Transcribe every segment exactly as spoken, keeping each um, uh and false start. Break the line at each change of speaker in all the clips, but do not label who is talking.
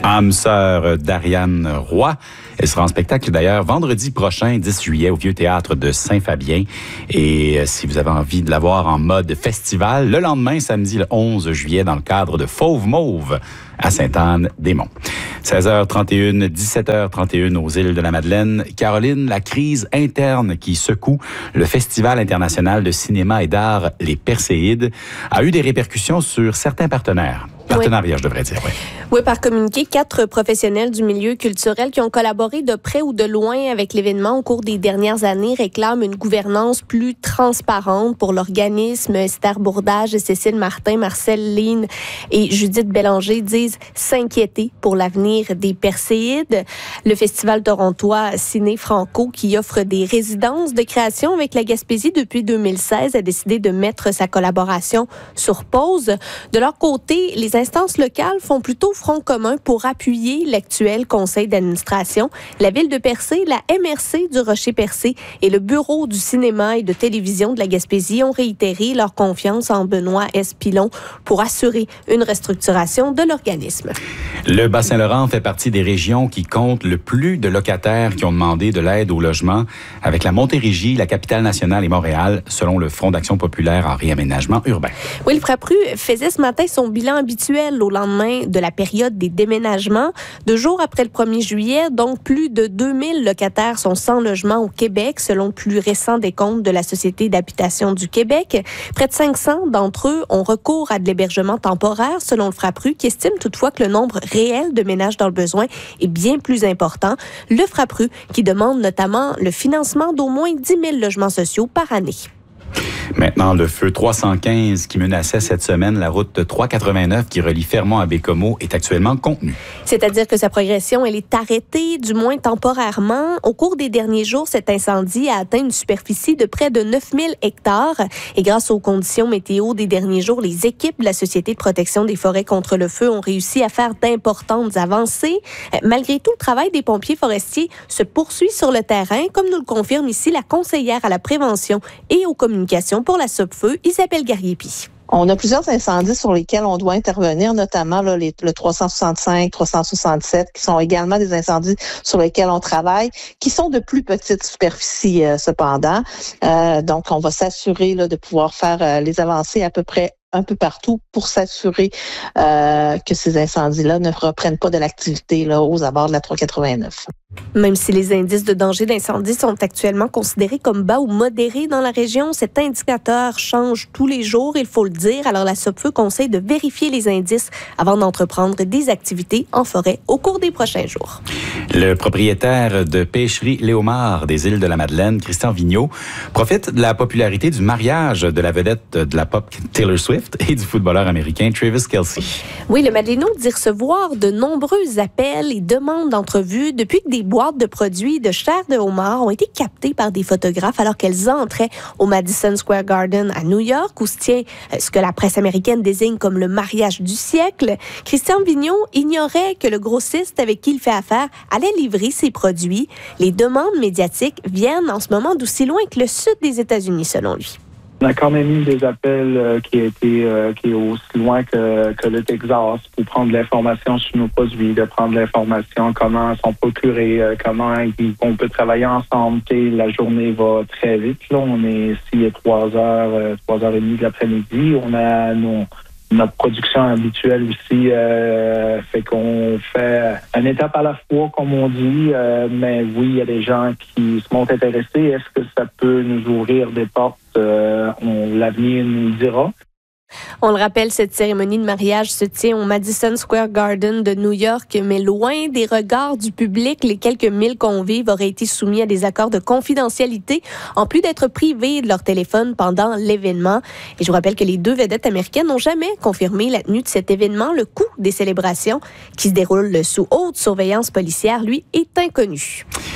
âme sœur d'Ariane Roy. Elle sera en spectacle d'ailleurs vendredi prochain, dix juillet, au Vieux Théâtre de Saint-Fabien. Et euh, si vous avez envie de la voir en mode festival, le lendemain, samedi le onze juillet, dans le cadre de Fauve Mauve à Sainte-Anne-des-Monts. seize heures trente et une, dix-sept heures trente et une aux îles de la Madeleine. Caroline, la crise interne qui secoue le Festival international de cinéma et d'art Les Perséides a eu des répercussions sur certains partenaires. Partenariat, oui. Je devrais dire, oui.
Oui, par communiqué, quatre professionnels du milieu culturel qui ont collaboré de près ou de loin avec l'événement au cours des dernières années réclament une gouvernance plus transparente pour l'organisme. Esther Bourdage, Cécile Martin, Marcel Line et Judith Bélanger disent s'inquiéter pour l'avenir des Perséides. Le Festival torontois Ciné Franco, qui offre des résidences de création avec la Gaspésie depuis deux mille seize, a décidé de mettre sa collaboration sur pause. De leur côté, les instances locales font plutôt front commun pour appuyer l'actuel conseil d'administration. La ville de Percé, la M R C du Rocher-Percé et le Bureau du cinéma et de télévision de la Gaspésie ont réitéré leur confiance en Benoît S. Pilon pour assurer une restructuration de l'organisme.
Le Bas-Saint-Laurent fait partie des régions qui comptent le plus de locataires qui ont demandé de l'aide au logement, avec la Montérégie, la capitale nationale et Montréal, selon le Front d'action populaire en réaménagement urbain.
Oui, le FRAPRU faisait ce matin son bilan habituel au lendemain de la période des déménagements. Deux jours après le premier juillet, donc plus de deux mille locataires sont sans logement au Québec, selon le plus récent décompte de la Société d'habitation du Québec. Près de cinq cents d'entre eux ont recours à de l'hébergement temporaire, selon le FRAPRU, qui estime toutefois que le nombre réel de ménages dans le besoin est bien plus important. Le FRAPRU qui demande notamment le financement d'au moins dix mille logements sociaux par année.
Maintenant, le feu trois cent quinze qui menaçait cette semaine la route trois cent quatre-vingt-neuf qui relie Fermont à Bécomo est actuellement contenu.
C'est-à-dire que sa progression, elle est arrêtée, du moins temporairement. Au cours des derniers jours, cet incendie a atteint une superficie de près de neuf mille hectares. Et grâce aux conditions météo des derniers jours, les équipes de la Société de protection des forêts contre le feu ont réussi à faire d'importantes avancées. Malgré tout, le travail des pompiers forestiers se poursuit sur le terrain, comme nous le confirme ici la conseillère à la prévention et aux communications pour la Sopfeu, Isabelle Garriépi.
On a plusieurs incendies sur lesquels on doit intervenir, notamment là, les, le trois cent soixante-cinq, trois cent soixante-sept, qui sont également des incendies sur lesquels on travaille, qui sont de plus petites superficies euh, cependant. Euh, donc, on va s'assurer là, de pouvoir faire euh, les avancées à peu près un peu partout pour s'assurer euh, que ces incendies-là ne reprennent pas de l'activité là, aux abords de la trois cent quatre-vingt-neuf.
Même si les indices de danger d'incendie sont actuellement considérés comme bas ou modérés dans la région, cet indicateur change tous les jours, il faut le dire. Alors la Sopfeu conseille de vérifier les indices avant d'entreprendre des activités en forêt au cours des prochains jours.
Le propriétaire de pêcherie Léomar des îles de la Madeleine, Christian Vigneault, profite de la popularité du mariage de la vedette de la pop Taylor Swift et du footballeur américain Travis Kelce.
Oui, le Madeleinois dit recevoir de nombreux appels et demandes d'entrevues depuis que des boîtes de produits de chair de homard ont été captées par des photographes alors qu'elles entraient au Madison Square Garden à New York, où se tient ce que la presse américaine désigne comme le mariage du siècle. Christian Vigneault ignorait que le grossiste avec qui il fait affaire allait livrer ses produits. Les demandes médiatiques viennent en ce moment d'aussi loin que le sud des États-Unis, selon lui.
On a quand même eu des appels euh, qui étaient euh, qui est aussi loin que, que le Texas pour prendre l'information sur nos produits, de prendre l'information comment sont procurés, euh, comment on peut travailler ensemble. T'sais, la journée va très vite. Là, on est ici à trois heures, euh, trois heures et demie de l'après-midi. On a nos Notre production habituelle aussi, euh, fait qu'on fait une étape à la fois, comme on dit, euh, mais oui, il y a des gens qui se montrent intéressés. Est-ce que ça peut nous ouvrir des portes? Euh, on, l'avenir nous le dira.
On le rappelle, cette cérémonie de mariage se tient au Madison Square Garden de New York, mais loin des regards du public. Les quelques mille convives auraient été soumis à des accords de confidentialité, en plus d'être privés de leur téléphone pendant l'événement. Et je vous rappelle que les deux vedettes américaines n'ont jamais confirmé la tenue de cet événement. Le coût des célébrations, qui se déroule sous haute surveillance policière, lui, est inconnu.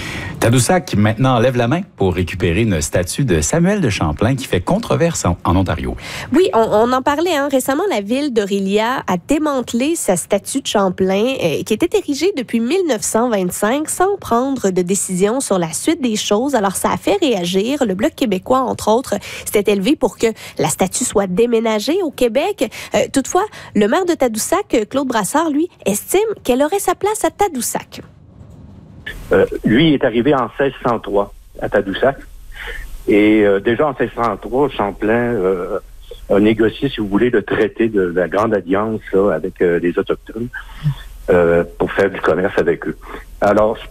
Tadoussac maintenant lève la main pour récupérer une statue de Samuel de Champlain qui fait controverse en, en Ontario.
Oui, on, on en parlait hein. Récemment. La ville d'Orillia a démantelé sa statue de Champlain euh, qui était érigée depuis mille neuf cent vingt-cinq sans prendre de décision sur la suite des choses. Alors, ça a fait réagir. Le Bloc québécois, entre autres, s'était élevé pour que la statue soit déménagée au Québec. Euh, toutefois, le maire de Tadoussac, Claude Brassard, lui, estime qu'elle aurait sa place à Tadoussac.
Euh, lui est arrivé en seize cent trois à Tadoussac. Et euh, déjà en seize cent trois, Champlain euh, a négocié, si vous voulez, le traité de la Grande Alliance là, avec euh, les Autochtones euh, pour faire du commerce avec eux. Alors,